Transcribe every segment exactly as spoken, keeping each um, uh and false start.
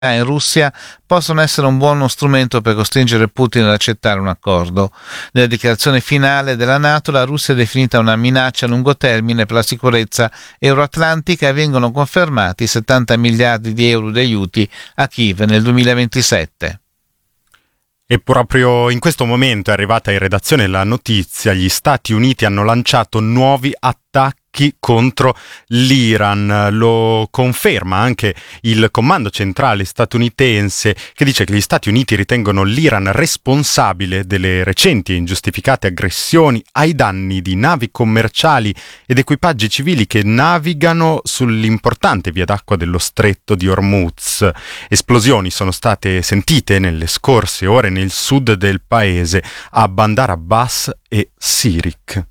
in Russia possono essere un buono strumento per costringere Putin ad accettare un accordo. Nella dichiarazione finale della NATO, la Russia è definita una minaccia a lungo termine per la sicurezza euroatlantica e vengono confermati settanta miliardi di euro di aiuti a Kiev nel duemilaventisette. E proprio in questo momento è arrivata in redazione la notizia: gli Stati Uniti hanno lanciato nuovi attacchi contro l'Iran. Lo conferma anche il comando centrale statunitense, che dice che gli Stati Uniti ritengono l'Iran responsabile delle recenti e ingiustificate aggressioni ai danni di navi commerciali ed equipaggi civili che navigano sull'importante via d'acqua dello stretto di Hormuz. Esplosioni sono state sentite nelle scorse ore nel sud del paese, a Bandar Abbas e Sirik.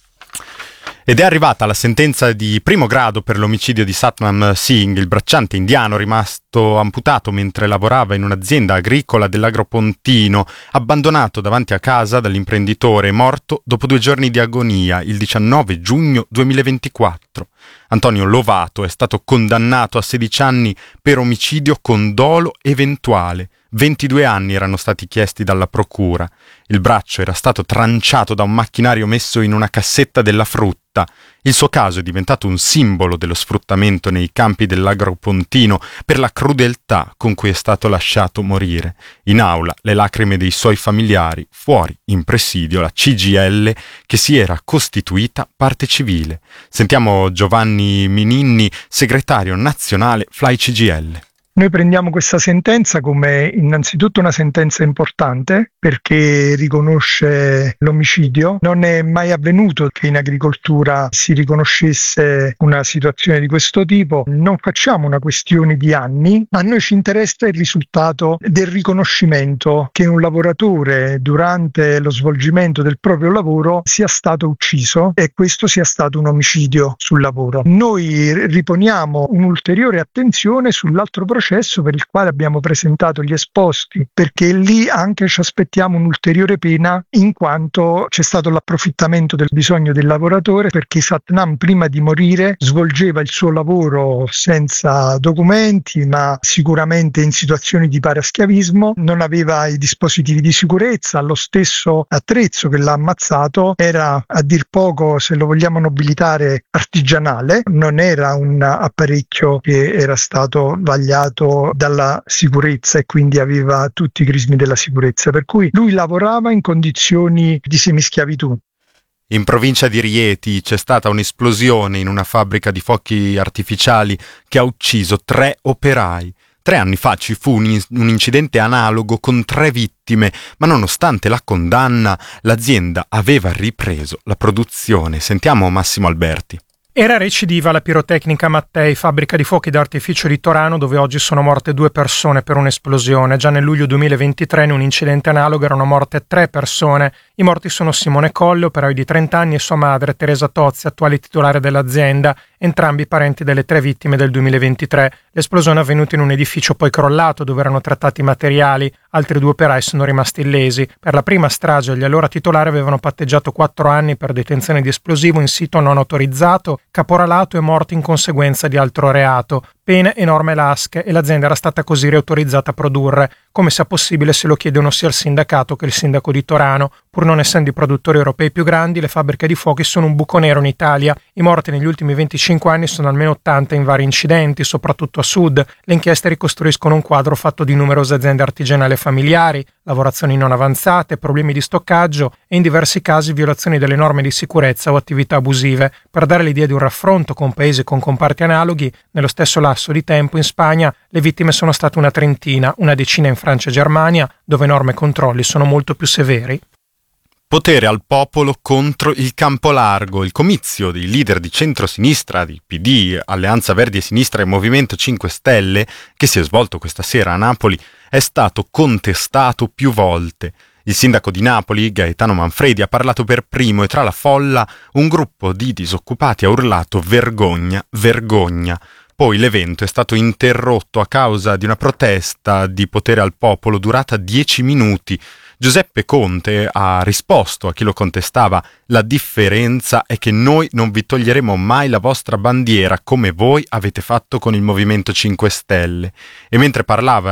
Ed è arrivata la sentenza di primo grado per l'omicidio di Satnam Singh, il bracciante indiano rimasto amputato mentre lavorava in un'azienda agricola dell'Agropontino, abbandonato davanti a casa dall'imprenditore, morto dopo due giorni di agonia il diciannove giugno duemilaventiquattro. Antonio Lovato è stato condannato a sedici anni per omicidio con dolo eventuale. ventidue anni erano stati chiesti dalla procura. Il braccio era stato tranciato da un macchinario messo in una cassetta della frutta. Il suo caso è diventato un simbolo dello sfruttamento nei campi dell'Agropontino per la crudeltà con cui è stato lasciato morire. In aula le lacrime dei suoi familiari, fuori in presidio la C G I L che si era costituita parte civile. Sentiamo Giovanni Mininni, segretario nazionale Fly C G I L. Noi prendiamo questa sentenza come innanzitutto una sentenza importante perché riconosce l'omicidio. Non è mai avvenuto che in agricoltura si riconoscesse una situazione di questo tipo. Non facciamo una questione di anni, a noi ci interessa il risultato del riconoscimento che un lavoratore durante lo svolgimento del proprio lavoro sia stato ucciso e questo sia stato un omicidio sul lavoro. Noi riponiamo un'ulteriore attenzione sull'altro processo per il quale abbiamo presentato gli esposti, perché lì anche ci aspettiamo un'ulteriore pena in quanto c'è stato l'approfittamento del bisogno del lavoratore, perché Satnam prima di morire svolgeva il suo lavoro senza documenti ma sicuramente in situazioni di paraschiavismo, non aveva i dispositivi di sicurezza, lo stesso attrezzo che l'ha ammazzato era a dir poco, se lo vogliamo nobilitare, artigianale, non era un apparecchio che era stato vagliato dalla sicurezza e quindi aveva tutti i crismi della sicurezza, per cui lui lavorava in condizioni di semischiavitù. In provincia di Rieti c'è stata un'esplosione in una fabbrica di fuochi artificiali che ha ucciso tre operai. Tre anni fa ci fu un, un incidente analogo con tre vittime, ma nonostante la condanna l'azienda aveva ripreso la produzione. Sentiamo Massimo Alberti. Era recidiva la pirotecnica Mattei, fabbrica di fuochi d'artificio di Torano, dove oggi sono morte due persone per un'esplosione. Già nel luglio duemilaventitré, in un incidente analogo, erano morte tre persone. I morti sono Simone Colle, operaio di trenta anni, e sua madre, Teresa Tozzi, attuale titolare dell'azienda, entrambi parenti delle tre vittime del duemilaventitré. L'esplosione è avvenuta in un edificio poi crollato, dove erano trattati materiali. Altri due operai sono rimasti illesi. Per la prima strage, gli allora titolari avevano patteggiato quattro anni per detenzione di esplosivo in sito non autorizzato, caporalato e morti in conseguenza di altro reato. Pene enorme lasche, e l'azienda era stata così riautorizzata a produrre. Come sia possibile se lo chiedono sia il sindacato che il sindaco di Torano. Pur non essendo i produttori europei più grandi, le fabbriche di fuochi sono un buco nero in Italia. I morti negli ultimi venticinque anni sono almeno ottanta in vari incidenti, soprattutto a sud. Le inchieste ricostruiscono un quadro fatto di numerose aziende artigianali e familiari, lavorazioni non avanzate, problemi di stoccaggio e in diversi casi violazioni delle norme di sicurezza o attività abusive. Per dare l'idea di un raffronto con paesi con comparti analoghi, nello stesso lasso di tempo in Spagna le vittime sono state una trentina, una decina in Francia e Germania, dove norme e controlli sono molto più severi. Potere al popolo contro il campo largo. Il comizio dei leader di centro-sinistra, di P D, Alleanza Verdi e Sinistra e Movimento cinque Stelle, che si è svolto questa sera a Napoli, è stato contestato più volte. Il sindaco di Napoli, Gaetano Manfredi, ha parlato per primo e tra la folla un gruppo di disoccupati ha urlato «Vergogna, vergogna». Poi l'evento è stato interrotto a causa di una protesta di potere al popolo durata dieci minuti. Giuseppe Conte ha risposto a chi lo contestava: la differenza è che noi non vi toglieremo mai la vostra bandiera come voi avete fatto con il Movimento cinque Stelle. E mentre parlava